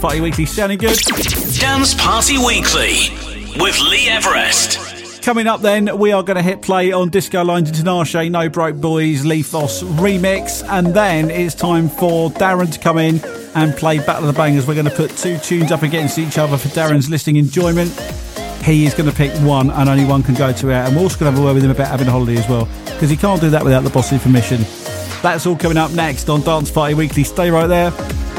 Party Weekly sounding good. Dance Party Weekly with Lee Everest. Coming up then, we are going to hit play on Disco Lines and Tinashe, No Broke Boys, Lee Foss remix, and then it's time for Darren to come in and play Battle of the Bangers. We're going to put two tunes up against each other for Darren's listening enjoyment. He is going to pick one, and only one can go to air, and we're also going to have a word with him about having a holiday as well, because he can't do that without the boss's permission. That's all coming up next on Dance Party Weekly. Stay right there.